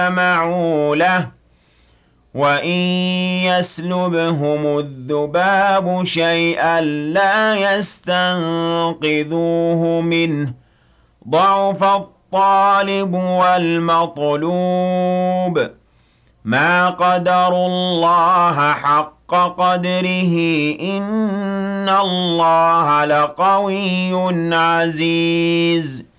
استمعوا له وإن يسلبهم الذباب شيئا لا يستنقذوه منه ضعف الطالب والمطلوب ما قدروا الله حق قدره إن الله لقوي عزيز